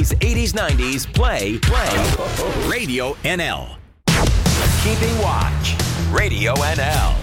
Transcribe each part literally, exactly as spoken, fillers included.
seventies, eighties, nineties, play, play. Radio N L. Keeping watch. Radio N L.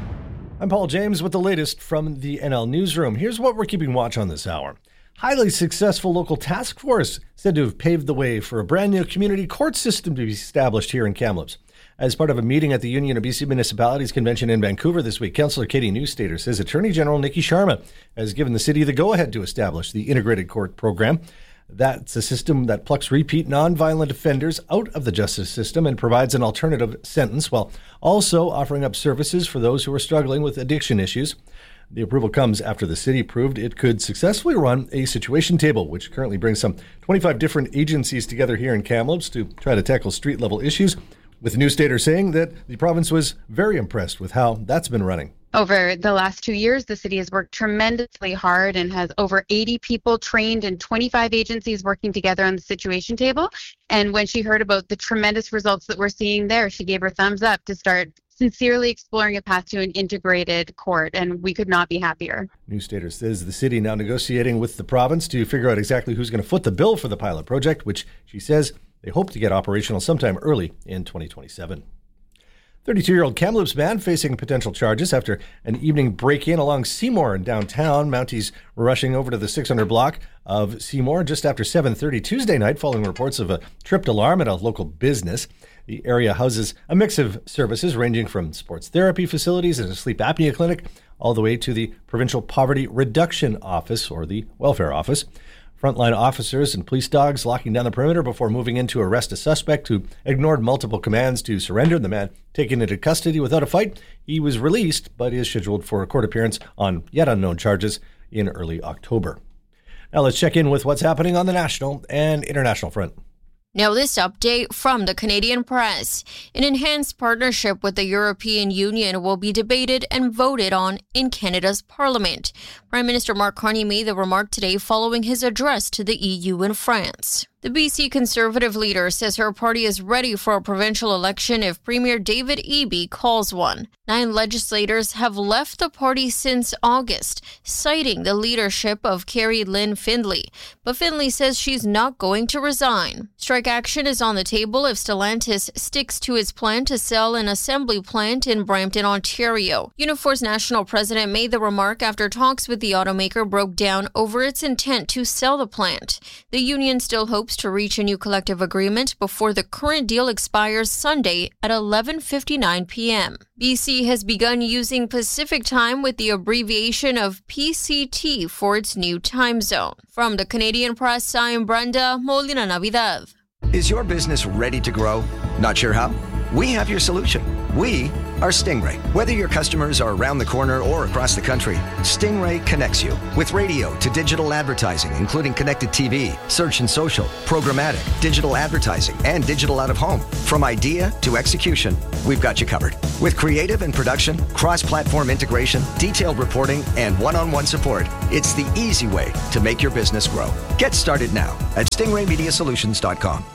I'm Paul James with the latest from the N L Newsroom. Here's what we're keeping watch on this hour. Highly successful local task force said to have paved the way for a brand new community court system to be established here in Kamloops. As part of a meeting at the Union of B C Municipalities Convention in Vancouver this week, Councillor Katie Newstater says Attorney General Nikki Sharma has given the city the go-ahead to establish the integrated court program. That's a system that plucks repeat nonviolent offenders out of the justice system and provides an alternative sentence while also offering up services for those who are struggling with addiction issues. The approval comes after the city proved it could successfully run a situation table, which currently brings some twenty-five different agencies together here in Kamloops to try to tackle street-level issues, with Newstater saying that the province was very impressed with how that's been running. Over the last two years, the city has worked tremendously hard and has over eighty people trained and twenty-five agencies working together on the situation table. And when she heard about the tremendous results that we're seeing there, she gave her thumbs up to start sincerely exploring a path to an integrated court, and we could not be happier. Newstater says the city now negotiating with the province to figure out exactly who's going to foot the bill for the pilot project, which she says they hope to get operational sometime early in twenty twenty-seven. thirty-two-year-old Kamloops man facing potential charges after an evening break-in along Seymour in downtown. Mounties rushing over to the six hundred block of Seymour just after seven thirty Tuesday night following reports of a tripped alarm at a local business. The area houses a mix of services ranging from sports therapy facilities and a sleep apnea clinic all the way to the Provincial Poverty Reduction Office, or the Welfare Office. Frontline officers and police dogs locking down the perimeter before moving in to arrest a suspect who ignored multiple commands to surrender. The man taken into custody without a fight. He was released, but is scheduled for a court appearance on yet unknown charges in early October. Now let's check in with what's happening on the national and international front. Now this update from the Canadian Press. An enhanced partnership with the European Union will be debated and voted on in Canada's Parliament. Prime Minister Mark Carney made the remark today following his address to the E U in France. The B C Conservative leader says her party is ready for a provincial election if Premier David Eby calls one. Nine legislators have left the party since August, citing the leadership of Carrie Lynn Findlay. But Findlay says she's not going to resign. Strike action is on the table if Stellantis sticks to its plan to sell an assembly plant in Brampton, Ontario. Unifor's national president made the remark after talks with the automaker broke down over its intent to sell the plant. The union still hopes to reach a new collective agreement before the current deal expires Sunday at eleven fifty-nine p.m. B C has begun using Pacific Time with the abbreviation of P C T for its new time zone. From the Canadian Press, I'm Brenda Molina Navidad. Is your business ready to grow? Not sure how? We have your solution. We are Stingray. Whether your customers are around the corner or across the country, Stingray connects you with radio to digital advertising, including connected T V, search and social, programmatic, digital advertising, and digital out-of-home. From idea to execution, we've got you covered. With creative and production, cross-platform integration, detailed reporting, and one-on-one support, it's the easy way to make your business grow. Get started now at stingray media solutions dot com.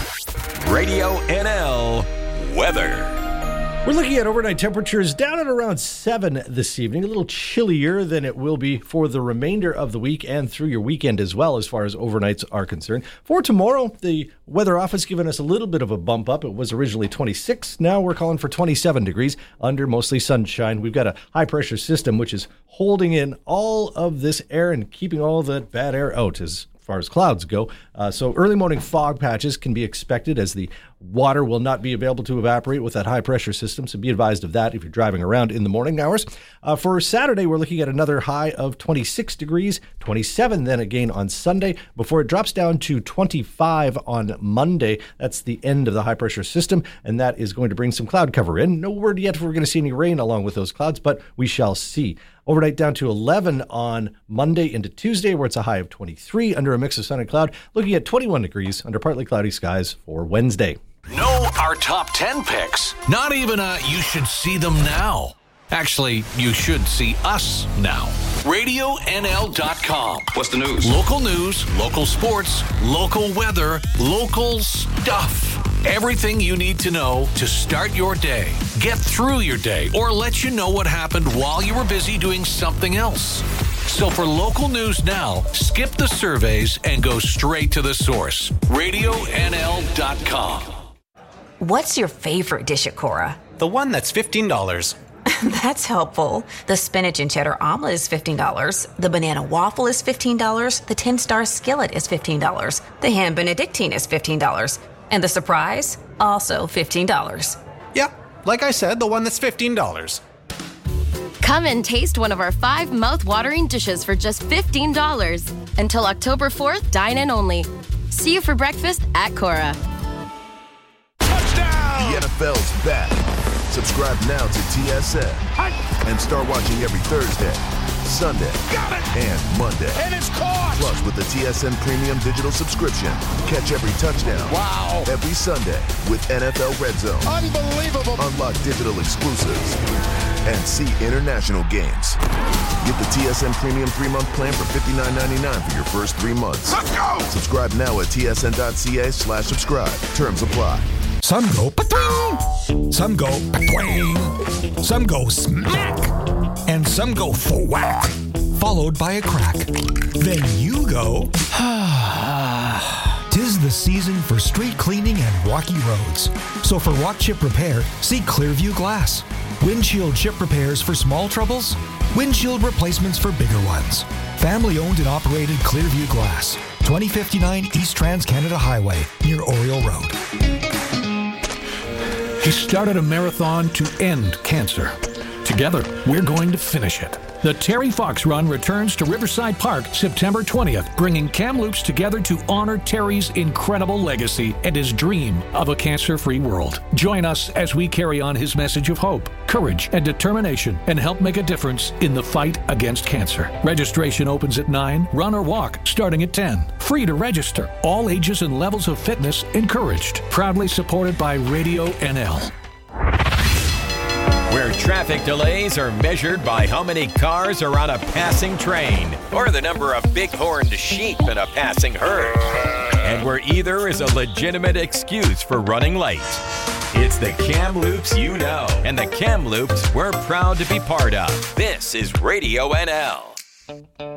Radio N L weather. We're looking at overnight temperatures down at around seven this evening, a little chillier than it will be for the remainder of the week and through your weekend as well, as far as overnights are concerned. For tomorrow, the weather office giving us a little bit of a bump up. It was originally twenty-six. Now we're calling for twenty-seven degrees under mostly sunshine. We've got a high pressure system which is holding in all of this air and keeping all that bad air out as far as clouds go. Uh, so early morning fog patches can be expected as the water will not be available to evaporate with that high pressure system. So be advised of that if you're driving around in the morning hours. Uh, for Saturday, we're looking at another high of twenty-six degrees, twenty-seven then again on Sunday before it drops down to twenty-five on Monday. That's the end of the high pressure system, and that is going to bring some cloud cover in. No word yet if we're going to see any rain along with those clouds, but we shall see. Overnight down to eleven on Monday into Tuesday, where it's a high of twenty-three under a mix of sun and cloud. Looking at twenty-one degrees under partly cloudy skies for Wednesday. Know our top ten picks. Not even a you should see them now. Actually, you should see us now. radio N L dot com. What's the news? Local news, local sports, local weather, local stuff. Everything you need to know to start your day, get through your day, or let you know what happened while you were busy doing something else. So for local news now, skip the surveys and go straight to the source. radio N L dot com. What's your favorite dish at Cora? The one that's fifteen dollars. That's helpful. The spinach and cheddar omelet is fifteen dollars. The banana waffle is fifteen dollars. The ten-star skillet is fifteen dollars. The ham benedictine is fifteen dollars. And the surprise? Also fifteen dollars. Yeah, like I said, the one that's fifteen dollars. Come and taste one of our five mouth-watering dishes for just fifteen dollars. Until October fourth, dine in only. See you for breakfast at Cora. Touchdown! The N F L's back. Subscribe now to T S N and start watching every Thursday, Sunday, and Monday. And it's caught! Plus, with the T S N Premium Digital subscription, catch every touchdown. Wow! Every Sunday with N F L Red Zone. Unbelievable! Unlock digital exclusives and see international games. Get the T S N Premium three-month plan for fifty-nine ninety-nine for your first three months. Let's go! Subscribe now at T S N dot C A slash subscribe. Terms apply. Some go pa-twing, some go pa-twing, some go smack, and some go thwack, followed by a crack. Then you go, tis the season for street cleaning and rocky roads. So for rock chip repair, see Clearview Glass. Windshield chip repairs for small troubles, windshield replacements for bigger ones. Family owned and operated Clearview Glass, twenty fifty-nine East Trans-Canada Highway, near Oriole Road. He started a marathon to end cancer. Together, we're going to finish it. The Terry Fox Run returns to Riverside Park September twentieth, bringing Kamloops together to honor Terry's incredible legacy and his dream of a cancer-free world. Join us as we carry on his message of hope, courage, and determination, and help make a difference in the fight against cancer. Registration opens at nine, run or walk starting at ten. Free to register. All ages and levels of fitness encouraged. Proudly supported by Radio N L. Where traffic delays are measured by how many cars are on a passing train, or the number of bighorned sheep in a passing herd. And where either is a legitimate excuse for running late. It's the Kamloops you know, and the Kamloops we're proud to be part of. This is Radio N L.